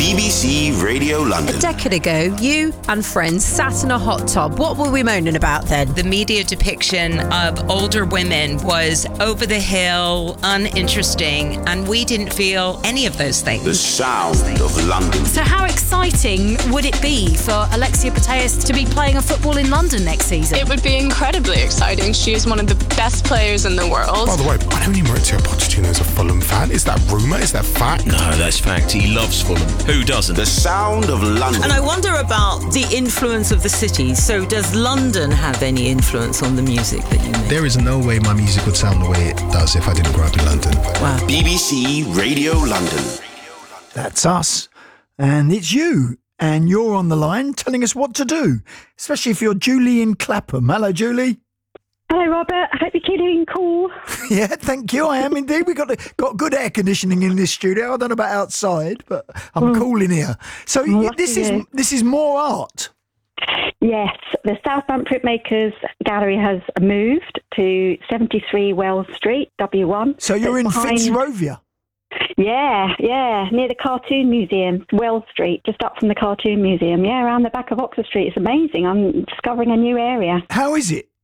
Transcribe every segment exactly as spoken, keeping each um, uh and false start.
B B C Radio London. A decade ago, you and friends sat in a hot tub. What were we moaning about then? The media depiction of older women was over the hill, uninteresting, and we didn't feel any of those things. The sound of London. So how exciting would it be for Alexia Putellas to be playing a football in London next season? It would be incredibly exciting. She is one of the best players in the world. By the way, I don't even Mauricio Pochettino is a Fulham fan. Is that rumour? Is that fact? No, that's fact. He loves Fulham. Who doesn't? The sound of London. And I wonder about the influence of the city. So does London have any influence on the music that you make? There is no way my music would sound the way it does if I didn't grow up in London. Wow. B B C Radio London. That's us. And it's you. And you're on the line telling us what to do. Especially if you're Julie in Clapham. Hello, Julie. Hello, Robert. I hope you're keeping cool. Yeah, thank you. I am indeed. We've got got good air conditioning in this studio. I don't know about outside, but I'm mm. cool in here. So well, this is you. this is more art. Yes, the South Bank Printmakers Gallery has moved to seventy-three Wells Street, W one. So you're in behind... Fitzrovia? Yeah, yeah, near the Cartoon Museum, Wells Street, just up from the Cartoon Museum. Yeah, around the back of Oxford Street. It's amazing. I'm discovering a new area. How is it?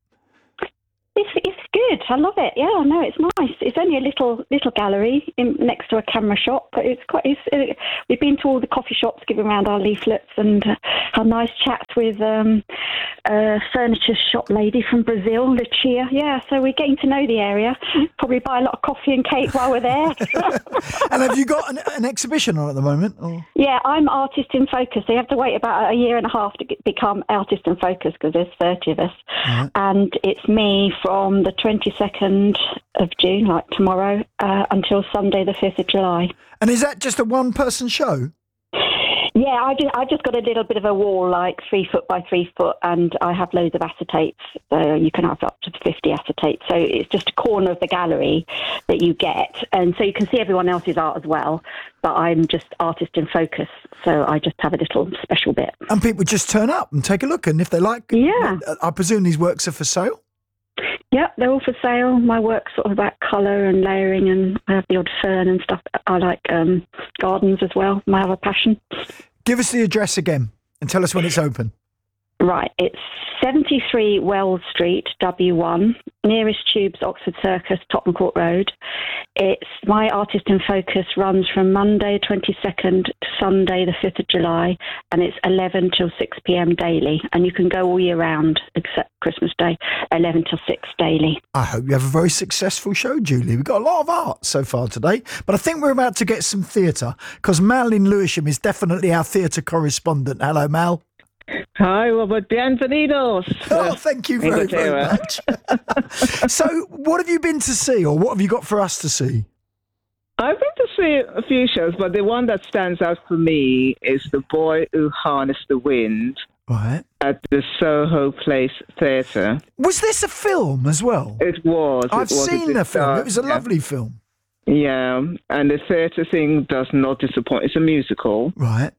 It's, it's good. I love it. Yeah, no, it's nice. It's only a little little gallery in, next to a camera shop, but it's quite. It's, it, we've been to all the coffee shops, giving around our leaflets, and uh, had nice chats with um, a furniture shop lady from Brazil, Lucia. Yeah, so we're getting to know the area. Probably buy a lot of coffee and cake while we're there. And have you got an, an exhibition on at the moment? Or? Yeah, I'm Artist in Focus. So you have to wait about a year and a half to get, become Artist in Focus because there's thirty of us, uh-huh. and it's me. From the twenty-second of June, like tomorrow, uh, until Sunday the fifth of July. And is that just a one-person show? Yeah, I just I just got a little bit of a wall, like three foot by three foot, and I have loads of acetates. So you can have up to fifty acetates. So it's just a corner of the gallery that you get, and so you can see everyone else's art as well. But I'm just Artist in Focus, so I just have a little special bit. And people just turn up and take a look, and if they like, yeah, I presume these works are for sale. Yep, they're all for sale. My work's sort of about colour and layering, and I have the odd fern and stuff. I like um, gardens as well, my other passion. Give us the address again and tell us when it's open. Right, it's seventy-three Wells Street, W one, nearest tubes, Oxford Circus, Tottenham Court Road. It's my Artist in Focus runs from Monday twenty-second to Sunday the fifth of July, and it's eleven till six p.m. daily, and you can go all year round except Christmas Day, eleven till six daily. I hope you have a very successful show, Julie. We've got a lot of art so far today, but I think we're about to get some theatre, because Mal in Lewisham is definitely our theatre correspondent. Hello, Mal. Hi, Robert. Bienvenidos. Oh, thank you very, very much. So, what have you been to see, or what have you got for us to see? I've been to see a few shows, but the one that stands out for me is The Boy Who Harnessed the Wind. Right. At the Soho Place Theatre. Was this a film as well? It was. I've it was. seen the film. Dark, it was a yeah. lovely film. Yeah, and the theatre thing does not disappoint. It's a musical. Right.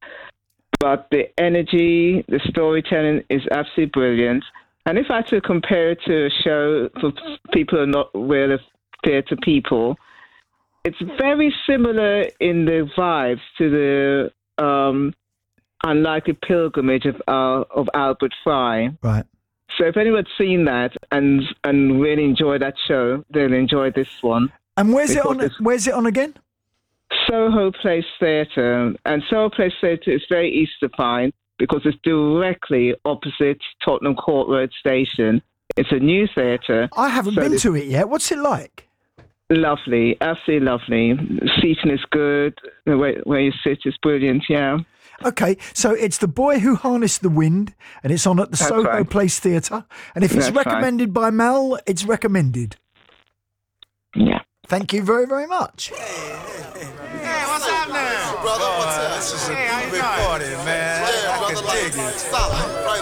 But the energy, the storytelling is absolutely brilliant. And if I had to compare it to a show for people who are not really theatre people, it's very similar in the vibes to the um, Unlikely Pilgrimage of uh, of Albert Fry. Right. So if anyone's seen that and and really enjoyed that show, they'll enjoy this one. And where's it on? Where's it on again? Soho Place Theatre. And Soho Place Theatre is very easy to find because it's directly opposite Tottenham Court Road Station. It's a new theatre. I haven't so been to it yet. What's it like? Lovely, absolutely lovely. Seating is good. The way where you sit is brilliant, yeah. Okay, so it's The Boy Who Harnessed the Wind, and it's on at the That's Soho right. Place Theatre. And if it's That's recommended right. by Mel, it's recommended. Yeah. Thank you very, very much. Hey, what's up now? Brother, what's up? This is a Hey, how you big doing? party, man. Yeah, I brother, can like, dig it. solid, right